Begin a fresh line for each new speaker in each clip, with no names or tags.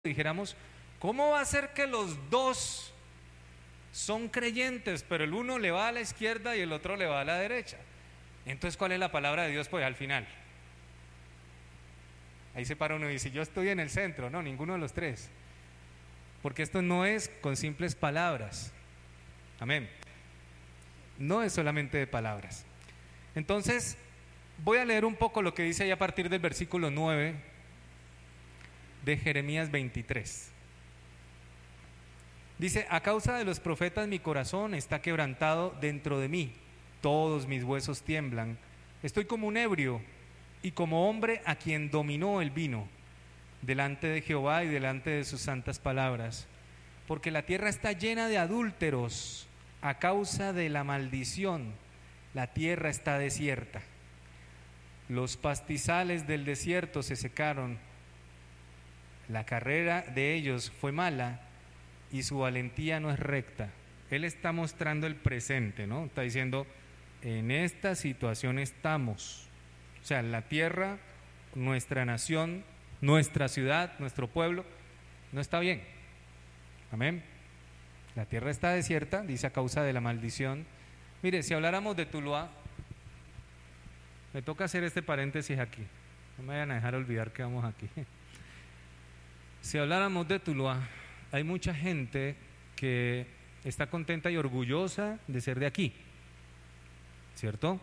dijéramos, ¿cómo va a ser que los dos son creyentes, pero el uno le va a la izquierda y el otro le va a la derecha? Entonces, ¿cuál es la palabra de Dios pues al final? Ahí se para uno y dice, yo estoy en el centro. No, ninguno de los tres, porque esto no es con simples palabras. Amén. No es solamente de palabras. Entonces, voy a leer un poco lo que dice ahí a partir del versículo 9 de Jeremías 23. Dice: a causa de los profetas mi corazón está quebrantado dentro de mí, todos mis huesos tiemblan, estoy como un ebrio y como hombre a quien dominó el vino, delante de Jehová y delante de sus santas palabras, porque la tierra está llena de adúlteros, a causa de la maldición, la tierra está desierta, los pastizales del desierto se secaron, la carrera de ellos fue mala y su valentía no es recta. Él está mostrando el presente, ¿no? Está diciendo, en esta situación estamos. O sea, la tierra, nuestra nación, nuestra ciudad, nuestro pueblo, no está bien. Amén. La tierra está desierta, dice, a causa de la maldición. Mire, si habláramos de Tuluá, me toca hacer este paréntesis aquí. No me vayan a dejar olvidar que vamos aquí. Si habláramos de Tuluá, hay mucha gente que está contenta y orgullosa de ser de aquí, ¿cierto?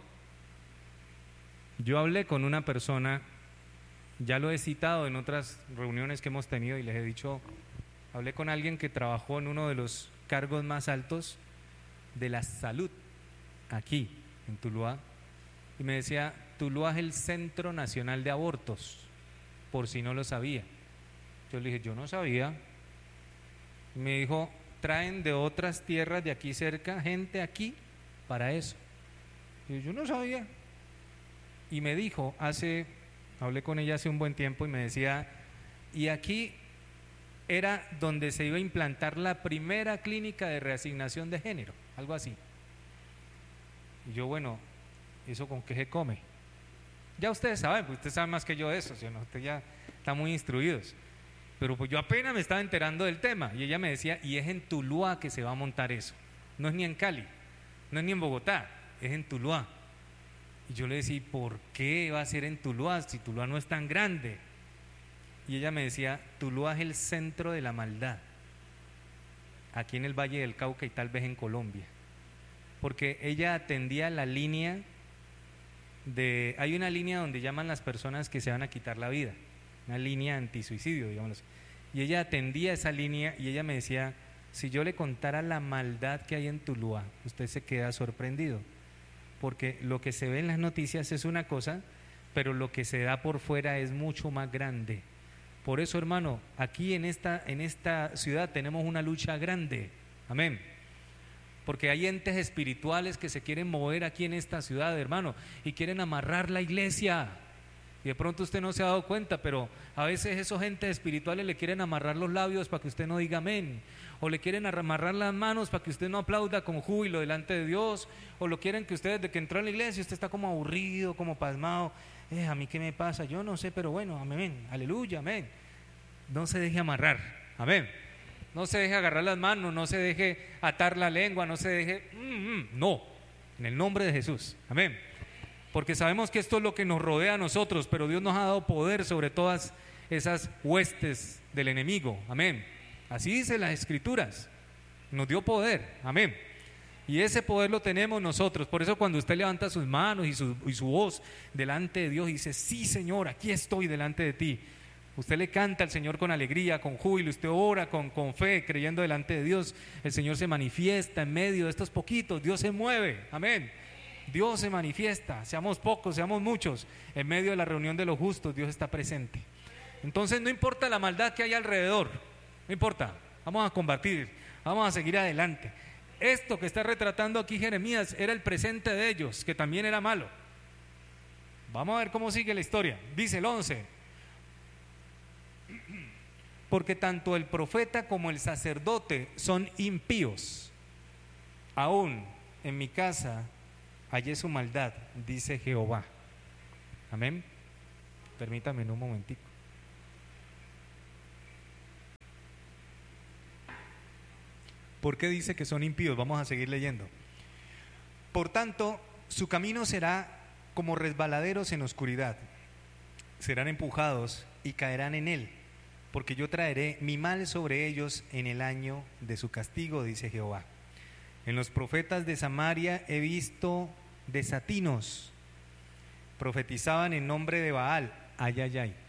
Yo hablé con una persona, ya lo he citado en otras reuniones que hemos tenido y les he dicho, hablé con alguien que trabajó en uno de los cargos más altos de la salud aquí en Tuluá y me decía, Tuluá es el Centro Nacional de Abortos, por si no lo sabía. Yo le dije, yo no sabía. Me dijo, traen de otras tierras de aquí cerca gente aquí para eso. Y yo no sabía. Y me dijo, hablé con ella hace un buen tiempo y me decía, y aquí era donde se iba a implantar la primera clínica de reasignación de género, algo así. Y yo, bueno, ¿eso con qué se come? Ya ustedes saben, pues ustedes saben más que yo de eso, ¿sí? ¿No? Ustedes ya están muy instruidos. Pero pues yo apenas me estaba enterando del tema y ella me decía, y es en Tuluá que se va a montar eso, no es ni en Cali, no es ni en Bogotá, es en Tuluá. Y yo le decía, ¿por qué va a ser en Tuluá si Tuluá no es tan grande? Y ella me decía, Tuluá es el centro de la maldad, aquí en el Valle del Cauca y tal vez en Colombia, porque ella atendía la línea hay una línea donde llaman las personas que se van a quitar la vida, una línea antisuicidio, digamos. Y ella atendía esa línea y ella me decía, si yo le contara la maldad que hay en Tuluá, usted se queda sorprendido, porque lo que se ve en las noticias es una cosa, pero lo que se da por fuera es mucho más grande. Por eso, hermano, aquí en esta ciudad tenemos una lucha grande, amén, porque hay entes espirituales que se quieren mover aquí en esta ciudad, hermano, y quieren amarrar la iglesia. Y de pronto usted no se ha dado cuenta, pero a veces esos entes espirituales le quieren amarrar los labios para que usted no diga amén, o le quieren amarrar las manos para que usted no aplauda con júbilo delante de Dios, o lo quieren que usted desde que entró a la iglesia usted está como aburrido, como pasmado, a mí qué me pasa, yo no sé, pero bueno, amén, aleluya, amén. No se deje amarrar, amén. No se deje agarrar las manos, no se deje atar la lengua, no se deje, no, en el nombre de Jesús, amén. Porque sabemos que esto es lo que nos rodea a nosotros, pero Dios nos ha dado poder sobre todas esas huestes del enemigo, amén. Así dice las Escrituras, nos dio poder, amén. Y ese poder lo tenemos nosotros. Por eso cuando usted levanta sus manos y su voz delante de Dios y dice, sí Señor, aquí estoy delante de ti, usted le canta al Señor con alegría, con júbilo, usted ora con fe, creyendo delante de Dios, el Señor se manifiesta en medio de estos poquitos, Dios se mueve, amén. Dios se manifiesta, seamos pocos, seamos muchos, en medio de la reunión de los justos, Dios está presente. Entonces no importa la maldad que hay alrededor, no importa, vamos a combatir, vamos a seguir adelante. Esto que está retratando aquí Jeremías era el presente de ellos, que también era malo. Vamos a ver cómo sigue la historia. Dice el 11, porque tanto el profeta como el sacerdote son impíos, aún en mi casa hallé su maldad, dice Jehová. Amén. Permítame un momentico. ¿Por qué dice que son impíos? Vamos a seguir leyendo. Por tanto, su camino será como resbaladeros en oscuridad. Serán empujados y caerán en él, porque yo traeré mi mal sobre ellos en el año de su castigo, dice Jehová. En los profetas de Samaria he visto desatinos, profetizaban en nombre de Baal, ay, ay, ay,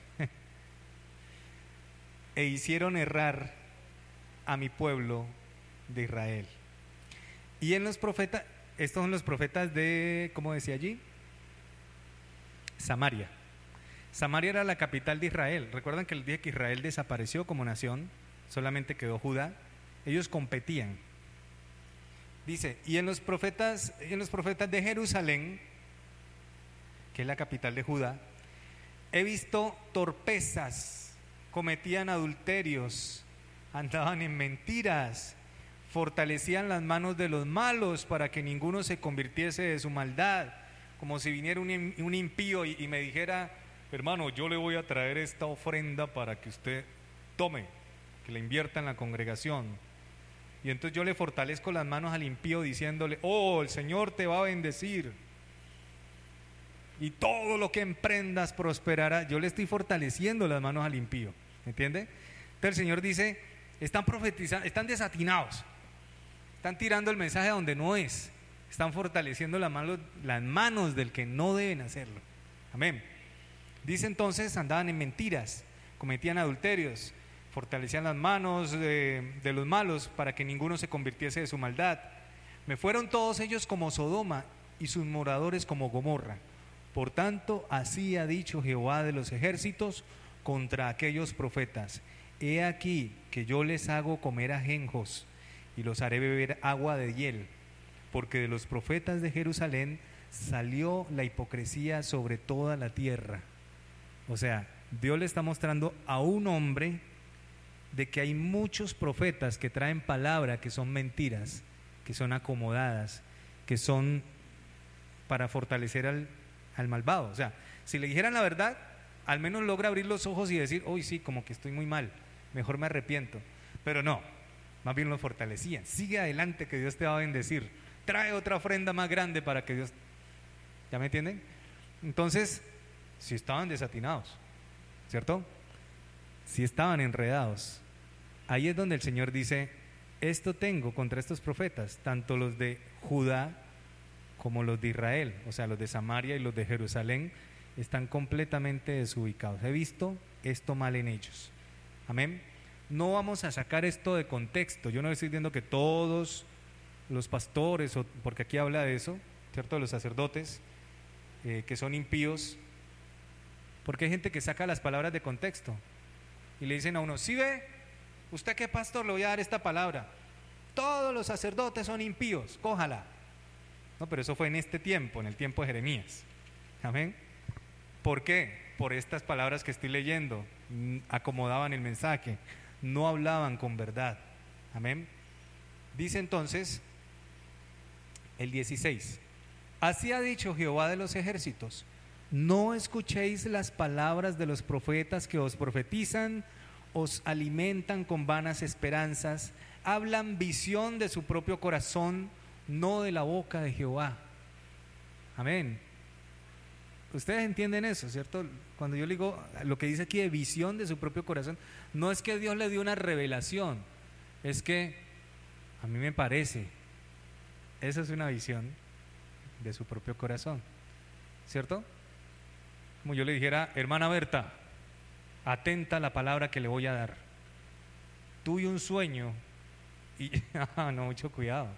e hicieron errar a mi pueblo de Israel. Y en los profetas, estos son los profetas de, ¿cómo decía allí? Samaria. Samaria era la capital de Israel. ¿Recuerdan que les dije que Israel desapareció como nación? Solamente quedó Judá. Ellos competían. Dice, y en los profetas de Jerusalén, que es la capital de Judá, he visto torpezas, cometían adulterios, andaban en mentiras, fortalecían las manos de los malos para que ninguno se convirtiese de su maldad, como si viniera un impío y me dijera, hermano, yo le voy a traer esta ofrenda para que usted tome, que la invierta en la congregación. Y entonces yo le fortalezco las manos al impío diciéndole, oh, el Señor te va a bendecir y todo lo que emprendas prosperará. Yo le estoy fortaleciendo las manos al impío, ¿entiende? Entonces el Señor dice, están profetizando, están desatinados, están tirando el mensaje a donde no es, están fortaleciendo las manos del que no deben hacerlo. Amén. Dice entonces, andaban en mentiras, cometían adulterios, fortalecían las manos de los malos para que ninguno se convirtiese de su maldad. Me fueron todos ellos como Sodoma y sus moradores como Gomorra. Por tanto, así ha dicho Jehová de los ejércitos contra aquellos profetas: he aquí que yo les hago comer ajenjos y los haré beber agua de hiel, porque de los profetas de Jerusalén salió la hipocresía sobre toda la tierra. O sea, Dios le está mostrando a un hombre de que hay muchos profetas que traen palabra que son mentiras, que son acomodadas, que son para fortalecer al malvado. O sea, si le dijeran la verdad, al menos logra abrir los ojos y decir, uy, sí, como que estoy muy mal, mejor me arrepiento. Pero no, más bien lo fortalecían. Sigue adelante, que Dios te va a bendecir. Trae otra ofrenda más grande para que Dios... ¿Ya me entienden? Entonces, si estaban desatinados, ¿cierto? Si estaban enredados. Ahí es donde el Señor dice, esto tengo contra estos profetas, tanto los de Judá como los de Israel, o sea, los de Samaria y los de Jerusalén, están completamente desubicados. He visto esto mal en ellos. Amén. No vamos a sacar esto de contexto. Yo no estoy diciendo que todos los pastores, porque aquí habla de eso, ¿cierto? De los sacerdotes que son impíos, porque hay gente que saca las palabras de contexto y le dicen a uno, ¿sí ve? ¿Usted qué pastor le voy a dar esta palabra? Todos los sacerdotes son impíos, cójala. No, pero eso fue en este tiempo, en el tiempo de Jeremías. Amén. ¿Por qué? Por estas palabras que estoy leyendo, acomodaban el mensaje, no hablaban con verdad. Amén. Dice entonces el 16, así ha dicho Jehová de los ejércitos, no escuchéis las palabras de los profetas que os profetizan, os alimentan con vanas esperanzas, hablan visión de su propio corazón, no de la boca de Jehová. Amén. Ustedes entienden eso, ¿cierto? Cuando yo le digo lo que dice aquí de visión de su propio corazón, no es que Dios le dio una revelación, es que a mí me parece, esa es una visión de su propio corazón, ¿cierto? Como yo le dijera, hermana Berta, atenta a la palabra que le voy a dar. Tuve un sueño y no, mucho cuidado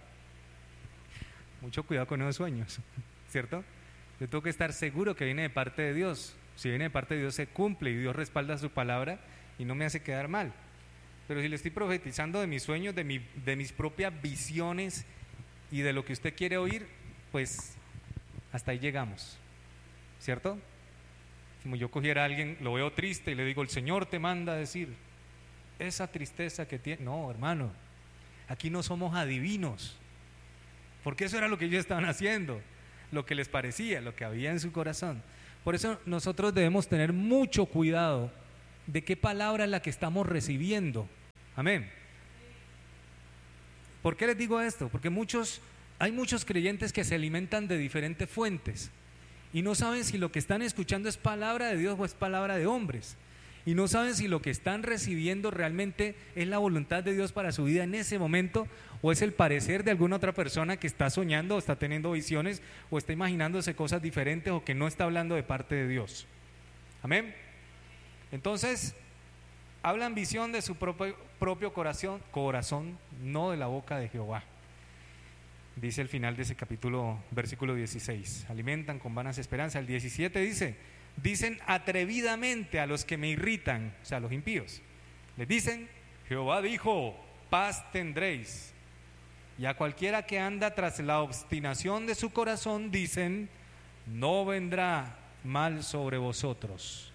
con esos sueños, ¿cierto? Yo tengo que estar seguro que viene de parte de Dios. Si viene de parte de Dios se cumple y Dios respalda su palabra y no me hace quedar mal. Pero si le estoy profetizando de mis sueños, de mis propias visiones y de lo que usted quiere oír, pues hasta ahí llegamos, ¿cierto? Como yo cogiera a alguien, lo veo triste y le digo, el Señor te manda a decir esa tristeza que tiene. No, hermano, aquí no somos adivinos, porque eso era lo que ellos estaban haciendo, lo que les parecía, lo que había en su corazón. Por eso nosotros debemos tener mucho cuidado de qué palabra es la que estamos recibiendo. Amén. ¿Por qué les digo esto? Porque hay muchos creyentes que se alimentan de diferentes fuentes y no saben si lo que están escuchando es palabra de Dios o es palabra de hombres. Y no saben si lo que están recibiendo realmente es la voluntad de Dios para su vida en ese momento, o es el parecer de alguna otra persona que está soñando o está teniendo visiones o está imaginándose cosas diferentes o que no está hablando de parte de Dios. Amén. Entonces, hablan visión de su propio corazón, no de la boca de Jehová. Dice el final de ese capítulo, versículo 16, alimentan con vanas esperanzas. El 17 dice: dicen atrevidamente a los que me irritan, o sea, a los impíos, les dicen: Jehová dijo, paz tendréis. Y a cualquiera que anda tras la obstinación de su corazón dicen: no vendrá mal sobre vosotros.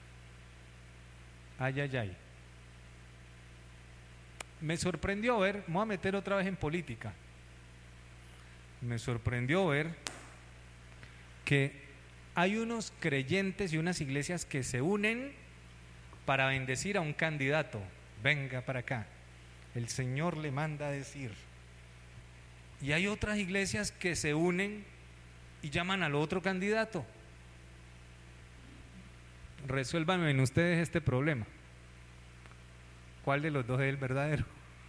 Ay, ay, ay. Me sorprendió ver, me voy a meter otra vez en política, me sorprendió ver que hay unos creyentes y unas iglesias que se unen para bendecir a un candidato. Venga para acá, el Señor le manda a decir. Y hay otras iglesias que se unen y llaman al otro candidato. Resuélvanme en ustedes este problema. ¿Cuál de los dos es el verdadero?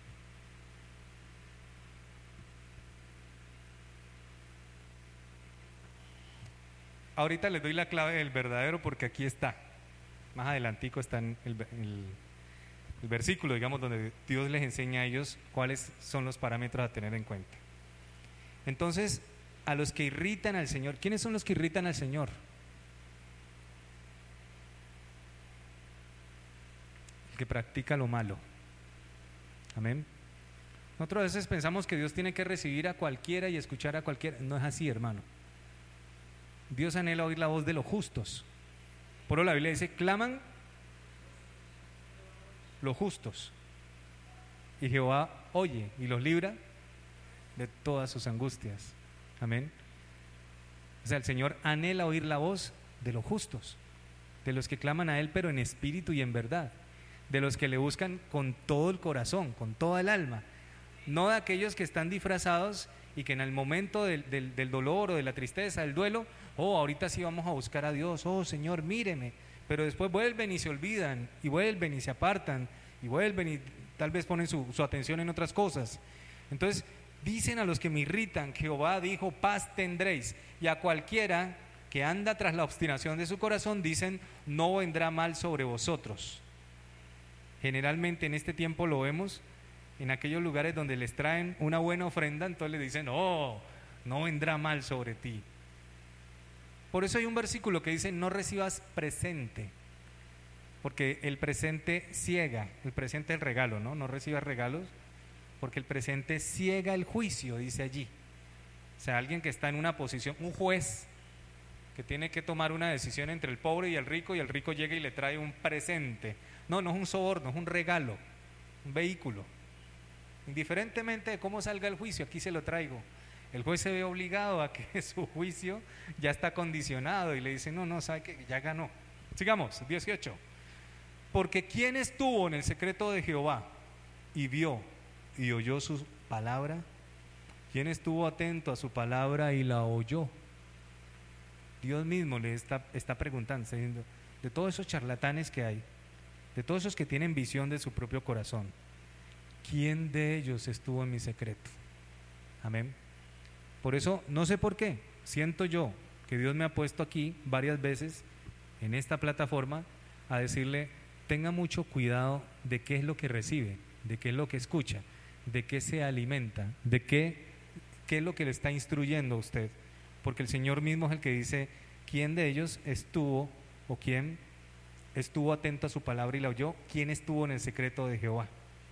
Ahorita les doy la clave del verdadero porque aquí está. Más adelantico está en el versículo, digamos, donde Dios les enseña a ellos cuáles son los parámetros a tener en cuenta. Entonces, a los que irritan al Señor, ¿quiénes son los que irritan al Señor? El que practica lo malo. Amén. Nosotros a veces pensamos que Dios tiene que recibir a cualquiera y escuchar a cualquiera. No es así, hermano. Dios anhela oír la voz de los justos. Por eso la Biblia dice: claman los justos, y Jehová oye y los libra de todas sus angustias. Amén. O sea, el Señor anhela oír la voz de los justos, de los que claman a Él, pero en espíritu y en verdad, de los que le buscan con todo el corazón, con toda el alma, no de aquellos que están disfrazados y que en el momento del dolor o de la tristeza, del duelo, ahorita sí vamos a buscar a Dios, Señor, míreme, pero después vuelven y se olvidan, y vuelven y se apartan, y vuelven y tal vez ponen su atención en otras cosas. Entonces, dicen a los que me irritan: Jehová dijo, paz tendréis. Y a cualquiera que anda tras la obstinación de su corazón dicen: no vendrá mal sobre vosotros. Generalmente en este tiempo lo vemos en aquellos lugares donde les traen una buena ofrenda, entonces le dicen: no vendrá mal sobre ti. Por eso hay un versículo que dice: no recibas presente, porque el presente ciega, el presente es el regalo, no recibas regalos, porque el presente ciega el juicio, dice allí. O sea, alguien que está en una posición, un juez que tiene que tomar una decisión entre el pobre y el rico llega y le trae un presente. No es un soborno, es un regalo, un vehículo. Indiferentemente de cómo salga el juicio, aquí se lo traigo. El juez se ve obligado a que su juicio ya está condicionado y le dice: no, sabe que ya ganó. Sigamos, 18. Porque ¿quién estuvo en el secreto de Jehová y vio y oyó su palabra? ¿Quién estuvo atento a su palabra y la oyó? Dios mismo le está preguntando, está diciendo, de todos esos charlatanes que hay, de todos esos que tienen visión de su propio corazón, ¿quién de ellos estuvo en mi secreto? Amén. Por eso, no sé por qué, siento yo que Dios me ha puesto aquí varias veces en esta plataforma a decirle: tenga mucho cuidado de qué es lo que recibe, de qué es lo que escucha, de qué se alimenta, de qué es lo que le está instruyendo a usted, porque el Señor mismo es el que dice quién de ellos estuvo o quién estuvo atento a su palabra y la oyó, quién estuvo en el secreto de Jehová.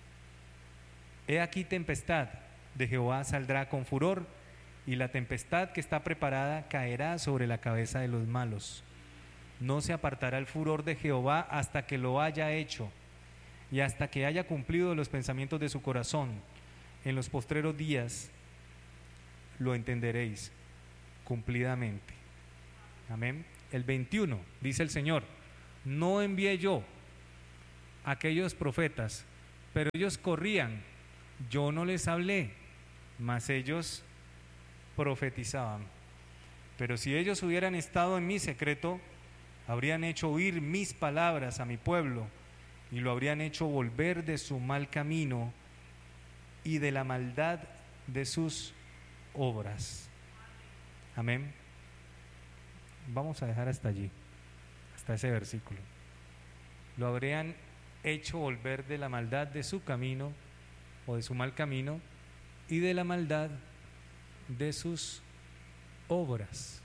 He aquí tempestad de Jehová saldrá con furor, y la tempestad que está preparada caerá sobre la cabeza de los malos. No se apartará el furor de Jehová hasta que lo haya hecho, y hasta que haya cumplido los pensamientos de su corazón. En los postreros días lo entenderéis cumplidamente. Amén. El 21, dice el Señor: no envié yo a aquellos profetas, pero ellos corrían yo no les hablé, mas ellos profetizaban. Pero si ellos hubieran estado en mi secreto, habrían hecho oír mis palabras a mi pueblo y lo habrían hecho volver de su mal camino y de la maldad de sus obras. Amén. Vamos a dejar hasta allí, hasta ese versículo. Lo habrían hecho volver de la maldad de su camino o de su mal camino y de la maldad de sus obras.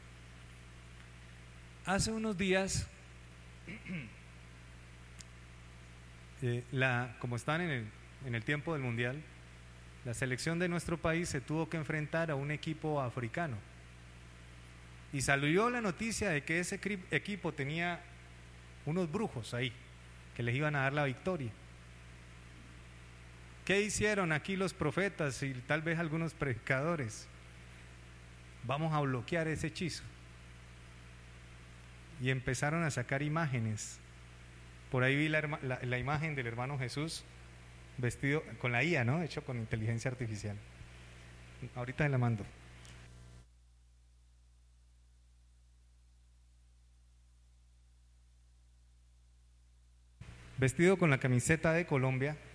Hace unos días, como están en el tiempo del Mundial, la selección de nuestro país se tuvo que enfrentar a un equipo africano. Y salió la noticia de que ese equipo tenía unos brujos ahí, que les iban a dar la victoria. ¿Qué hicieron aquí los profetas y tal vez algunos predicadores? Vamos a bloquear ese hechizo. Y empezaron a sacar imágenes. Por ahí vi la imagen del hermano Jesús vestido con la IA, ¿no? Hecho con inteligencia artificial. Ahorita se la mando. Vestido con la camiseta de Colombia,